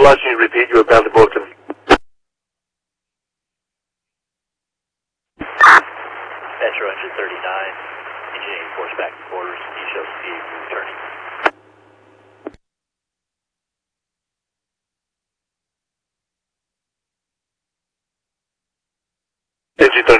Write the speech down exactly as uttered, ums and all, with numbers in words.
lost you. Repeat. You were bound to Bolton. Metro engine thirty-nine. Engineering force back to quarters. You show speed returning. Engine